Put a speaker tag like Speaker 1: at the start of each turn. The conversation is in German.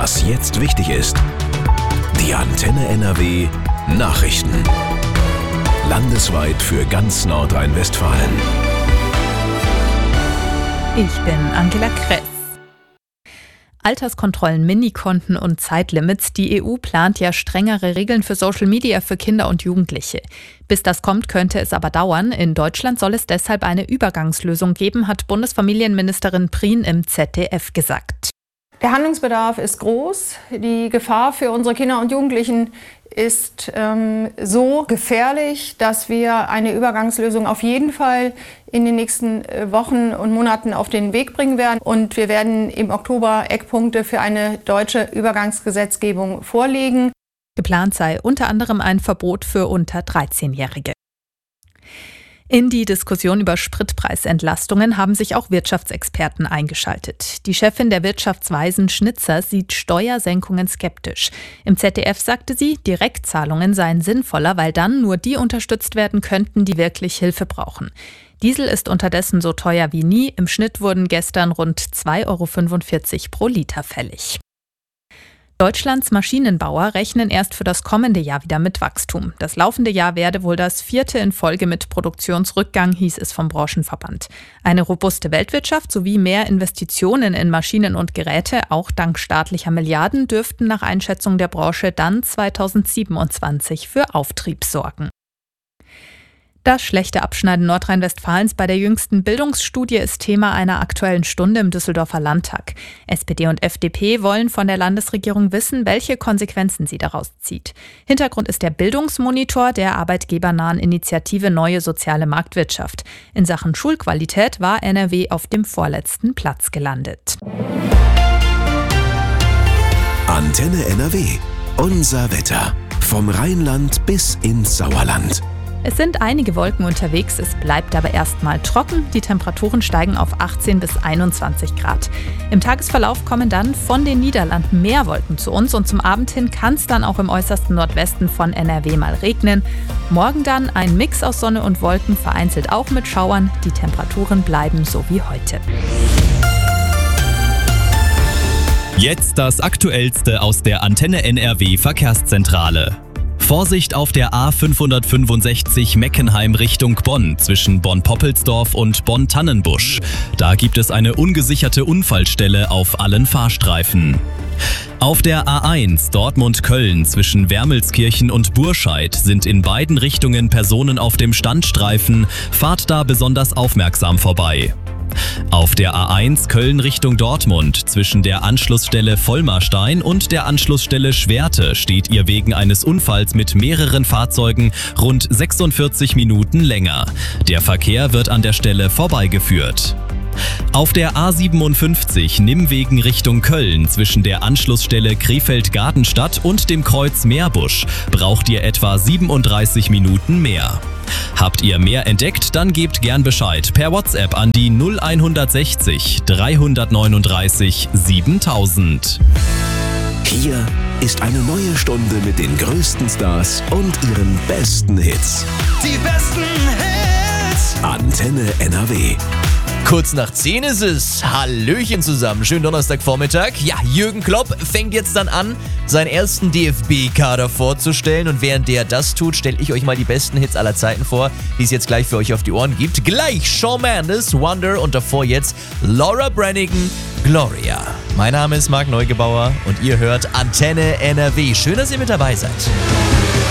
Speaker 1: Was jetzt wichtig ist. Die Antenne NRW Nachrichten. Landesweit für ganz Nordrhein-Westfalen.
Speaker 2: Ich bin Angela Kress. Alterskontrollen, Minikonten und Zeitlimits. Die EU plant ja strengere Regeln für Social Media für Kinder und Jugendliche. Bis das kommt, könnte es aber dauern. In Deutschland soll es deshalb eine Übergangslösung geben, hat Bundesfamilienministerin Prien im ZDF gesagt.
Speaker 3: Der Handlungsbedarf ist groß. Die Gefahr für unsere Kinder und Jugendlichen ist so gefährlich, dass wir eine Übergangslösung auf jeden Fall in den nächsten Wochen und Monaten auf den Weg bringen werden. Und wir werden im Oktober Eckpunkte für eine deutsche Übergangsgesetzgebung vorlegen.
Speaker 2: Geplant sei unter anderem ein Verbot für unter 13-Jährige. In die Diskussion über Spritpreisentlastungen haben sich auch Wirtschaftsexperten eingeschaltet. Die Chefin der Wirtschaftsweisen Schnitzer sieht Steuersenkungen skeptisch. Im ZDF sagte sie, Direktzahlungen seien sinnvoller, weil dann nur die unterstützt werden könnten, die wirklich Hilfe brauchen. Diesel ist unterdessen so teuer wie nie. Im Schnitt wurden gestern rund 2,45 € pro Liter fällig. Deutschlands Maschinenbauer rechnen erst für das kommende Jahr wieder mit Wachstum. Das laufende Jahr werde wohl das 4. in Folge mit Produktionsrückgang, hieß es vom Branchenverband. Eine robuste Weltwirtschaft sowie mehr Investitionen in Maschinen und Geräte, auch dank staatlicher Milliarden, dürften nach Einschätzung der Branche dann 2027 für Auftrieb sorgen. Das schlechte Abschneiden Nordrhein-Westfalens bei der jüngsten Bildungsstudie ist Thema einer Aktuellen Stunde im Düsseldorfer Landtag. SPD und FDP wollen von der Landesregierung wissen, welche Konsequenzen sie daraus zieht. Hintergrund ist der Bildungsmonitor der arbeitgebernahen Initiative Neue Soziale Marktwirtschaft. In Sachen Schulqualität war NRW auf dem vorletzten Platz gelandet.
Speaker 1: Antenne NRW. Unser Wetter. Vom Rheinland bis ins Sauerland.
Speaker 2: Es sind einige Wolken unterwegs, es bleibt aber erstmal trocken. Die Temperaturen steigen auf 18 bis 21 Grad. Im Tagesverlauf kommen dann von den Niederlanden mehr Wolken zu uns und zum Abend hin kann es dann auch im äußersten Nordwesten von NRW mal regnen. Morgen dann ein Mix aus Sonne und Wolken, vereinzelt auch mit Schauern. Die Temperaturen bleiben so wie heute.
Speaker 4: Jetzt das Aktuellste aus der Antenne NRW Verkehrszentrale. Vorsicht auf der A565 Meckenheim Richtung Bonn zwischen Bonn-Poppelsdorf und Bonn-Tannenbusch. Da gibt es eine ungesicherte Unfallstelle auf allen Fahrstreifen. Auf der A1 Dortmund-Köln zwischen Wermelskirchen und Burscheid sind in beiden Richtungen Personen auf dem Standstreifen. Fahrt da besonders aufmerksam vorbei. Auf der A1 Köln Richtung Dortmund zwischen der Anschlussstelle Vollmarstein und der Anschlussstelle Schwerte steht ihr wegen eines Unfalls mit mehreren Fahrzeugen rund 46 Minuten länger. Der Verkehr wird an der Stelle vorbeigeführt. Auf der A57 Nimwegen Richtung Köln zwischen der Anschlussstelle Krefeld-Gartenstadt und dem Kreuz Meerbusch braucht ihr etwa 37 Minuten mehr. Habt ihr mehr entdeckt, dann gebt gern Bescheid per WhatsApp an die 0160 339 7000.
Speaker 1: Hier ist eine neue Stunde mit den größten Stars und ihren besten Hits.
Speaker 5: Die besten Hits!
Speaker 1: Antenne NRW.
Speaker 5: Kurz nach 10 ist es. Hallöchen zusammen. Schönen Donnerstagvormittag. Ja, Jürgen Klopp fängt jetzt dann an, seinen ersten DFB-Kader vorzustellen. Und während der das tut, stelle ich euch mal die besten Hits aller Zeiten vor, die es jetzt gleich für euch auf die Ohren gibt. Gleich Shawn Mendes, Wonder und davor jetzt Laura Branigan, Gloria. Mein Name ist Marc Neugebauer und ihr hört Antenne NRW. Schön, dass ihr mit dabei seid.